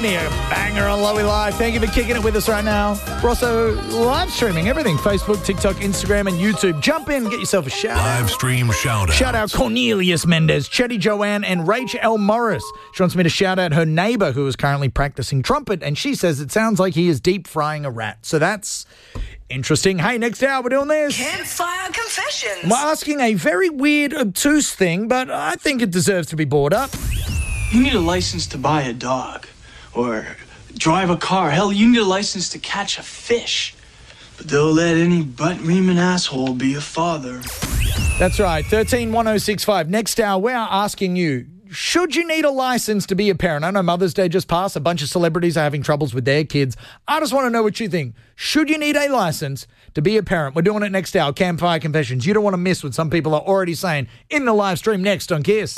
Company, a banger on Lowy Live. Thank you for kicking it with us right now. We're also live streaming everything, Facebook, TikTok, Instagram, and YouTube. Jump in, get yourself a shout out. Live stream shout out. Shout out Cornelius Mendez, Chetty Joanne, and Rach L. Morris. She wants me to shout out her neighbor who is currently practicing trumpet, and she says it sounds like he is deep frying a rat. So that's interesting. Hey, next hour we're doing this. Campfire Confessions. We're asking a very weird, obtuse thing, but I think it deserves to be brought up. You need a license to buy a dog or drive a car. Hell, you need a license to catch a fish. But they'll let any butt-reaming asshole be a father. That's right, 131065. Next hour, we're asking you, should you need a license to be a parent? I know Mother's Day just passed. A bunch of celebrities are having troubles with their kids. I just want to know what you think. Should you need a license to be a parent? We're doing it next hour, Campfire Confessions. You don't want to miss what some people are already saying in the live stream next on Kiss.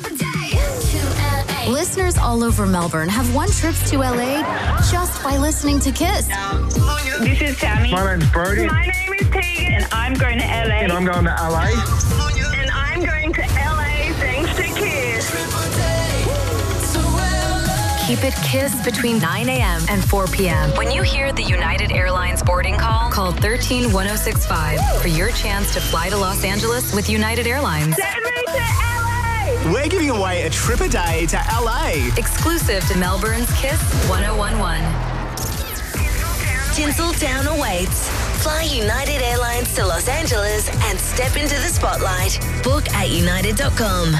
Listeners all over Melbourne have won trips to LA just by listening to Kiss. This is Sammy. My name's Brody. My name is Tegan. And I'm going to LA. And I'm going to LA. And I'm going to LA thanks to Kiss. Keep it Kiss between 9 a.m. and 4 p.m. When you hear the United Airlines boarding call, call 131065 for your chance to fly to Los Angeles with United Airlines. Send me to LA. We're giving away a trip a day to LA. Exclusive to Melbourne's Kiss 1011. Tinseltown awaits. Fly United Airlines to Los Angeles and step into the spotlight. Book at united.com.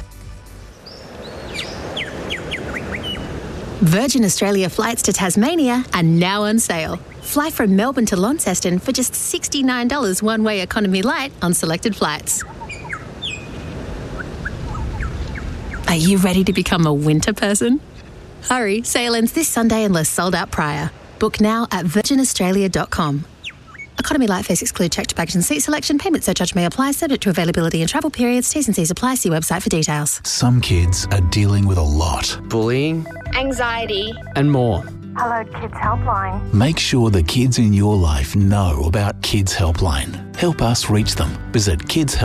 Virgin Australia flights to Tasmania are now on sale. Fly from Melbourne to Launceston for just $69 one-way economy light on selected flights. Are you ready to become a winter person? Hurry, sale ends this Sunday unless sold out prior. Book now at virginaustralia.com. Economy light fares exclude checked baggage and seat selection. Payment surcharge may apply, subject to availability and travel periods. T's and C's apply. See website for details. Some kids are dealing with a lot. Bullying, anxiety, and more. Hello Kids Helpline. Make sure the kids in your life know about Kids Helpline. Help us reach them. Visit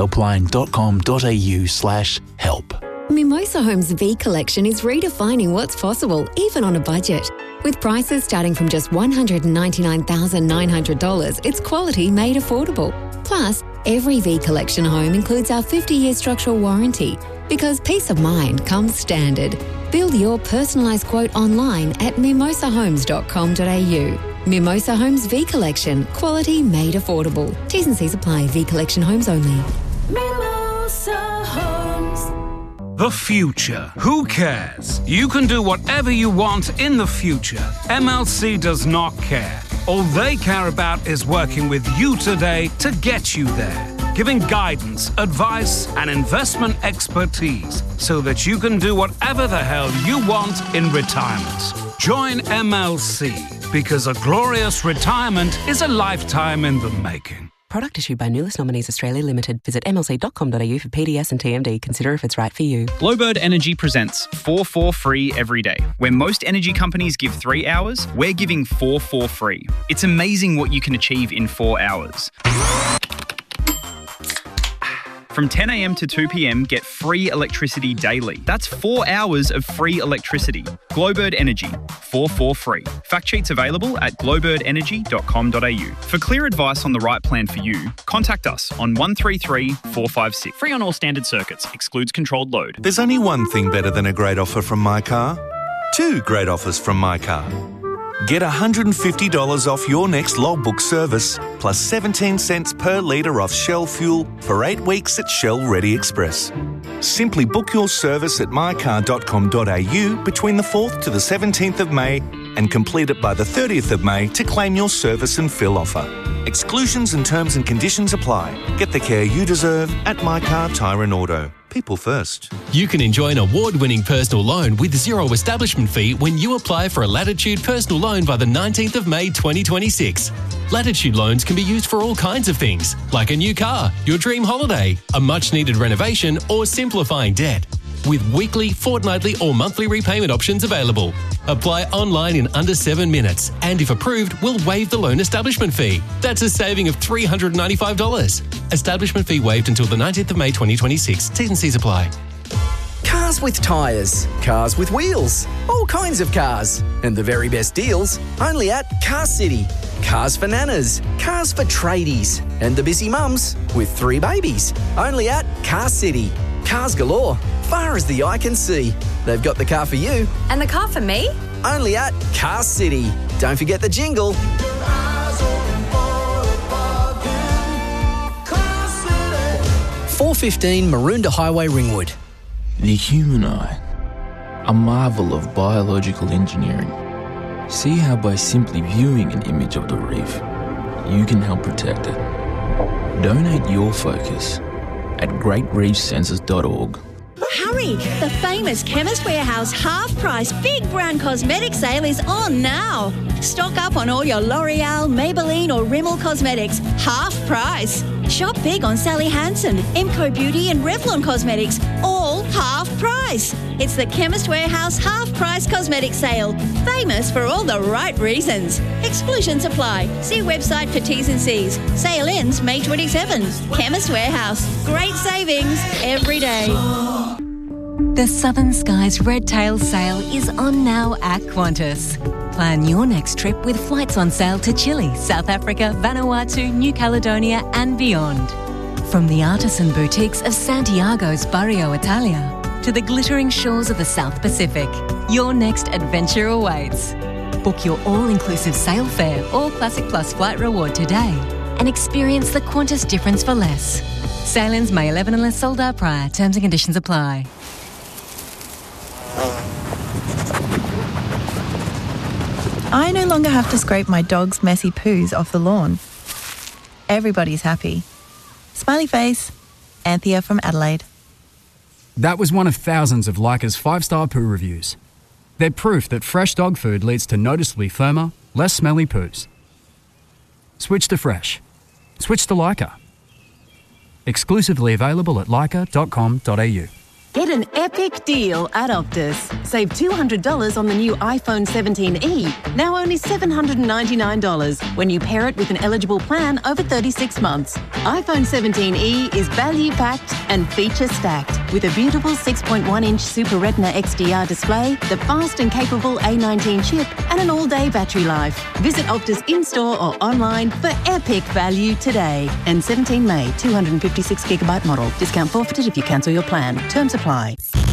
kidshelpline.com.au/help. Mimosa Homes V Collection is redefining what's possible, even on a budget. With prices starting from just $199,900, it's quality made affordable. Plus, every V Collection home includes our 50-year structural warranty, because peace of mind comes standard. Build your personalised quote online at mimosahomes.com.au. Mimosa Homes V Collection, quality made affordable. T's and C's apply. V Collection homes only. Mimosa Homes. The future. Who cares? You can do whatever you want in the future. MLC does not care. All they care about is working with you today to get you there. Giving guidance, advice, and investment expertise so that you can do whatever the hell you want in retirement. Join MLC because a glorious retirement is a lifetime in the making. Product issued by Nulis Nominees Australia Limited. Visit mlc.com.au for PDS and TMD. Consider if it's right for you. Glowbird Energy presents 4 for free every day. Where most energy companies give 3 hours, we're giving 4 for free. It's amazing what you can achieve in 4 hours. From 10 a.m. to 2 p.m, get free electricity daily. That's 4 hours of free electricity. Glowbird Energy, 4 for free. Fact sheets available at glowbirdenergy.com.au. For clear advice on the right plan for you, contact us on 133 456. Free on all standard circuits. Excludes controlled load. There's only one thing better than a great offer from My Car. 2 great offers from My Car. Get $150 off your next logbook service, plus 17 cents per litre off Shell fuel for 8 weeks at Shell Ready Express. Simply book your service at mycar.com.au between the 4th to the 17th of May and complete it by the 30th of May to claim your service and fill offer. Exclusions and terms and conditions apply. Get the care you deserve at My Car Tyre and Auto. People first. You can enjoy an award-winning personal loan with zero establishment fee when you apply for a Latitude personal loan by the 19th of May 2026. Latitude loans can be used for all kinds of things, like a new car, your dream holiday, a much-needed renovation, or simplifying debt. With weekly, fortnightly, or monthly repayment options available. Apply online in under 7 minutes, and if approved, we'll waive the loan establishment fee. That's a saving of $395. Establishment fee waived until the 19th of May 2026. T's and C's apply. cars with tyres, cars with wheels, all kinds of cars. And the very best deals only at Car City. Cars for nanas, cars for tradies, and the busy mums with 3 babies. Only at Car City. Cars galore, far as the eye can see. They've got the car for you. And the car for me? Only at Car City. Don't forget the jingle. 415 Maroondah Highway, Ringwood. The human eye, a marvel of biological engineering. See how by simply viewing an image of the reef, you can help protect it. Donate your focus at greatreefsensors.org. Hurry! The famous Chemist Warehouse half-price Big Brown Cosmetic Sale is on now. Stock up on all your L'Oreal, Maybelline or Rimmel cosmetics. Half price. Shop big on Sally Hansen, Emco Beauty and Revlon Cosmetics. All half price. It's the Chemist Warehouse half-price cosmetic sale. Famous for all the right reasons. Exclusions apply. See website for T's and C's. Sale ends May 27. Chemist Warehouse. Great savings every day. The Southern Skies Red Tail Sale is on now at Qantas. Plan your next trip with flights on sale to Chile, South Africa, Vanuatu, New Caledonia and beyond. From the artisan boutiques of Santiago's Barrio Italia to the glittering shores of the South Pacific, your next adventure awaits. Book your all-inclusive sail fare or Classic Plus flight reward today and experience the Qantas difference for less. Sail ends May 11 unless sold out prior. Terms and conditions apply. I no longer have to scrape my dog's messy poos off the lawn. Everybody's happy. Smiley face, Anthea from Adelaide. That was one of thousands of Leica's 5-star poo reviews. They're proof that fresh dog food leads to noticeably firmer, less smelly poos. Switch to fresh. Switch to Leica. Exclusively available at leica.com.au. Get an epic deal at Optus. Save $200 on the new iPhone 17e, now only $799 when you pair it with an eligible plan over 36 months. iPhone 17e is value-packed and feature-stacked with a beautiful 6.1-inch Super Retina XDR display, the fast and capable A19 chip, and an all-day battery life. Visit Optus in-store or online for epic value today. And 17 May, 256GB model. Discount forfeited if you cancel your plan. Terms apply.